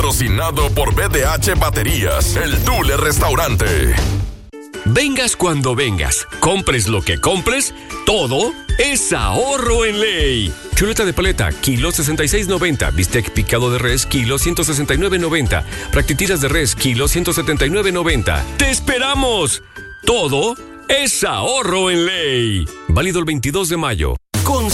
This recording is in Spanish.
Patrocinado por BDH Baterías, el Tule Restaurante. Vengas cuando vengas, compres lo que compres, todo es ahorro en ley. Chuleta de paleta, kilo 66.90. Bistec picado de res, kilo 169.90. Practitiras de res, kilo 179.90. ¡Te esperamos! Todo es ahorro en ley. Válido el 22 de mayo.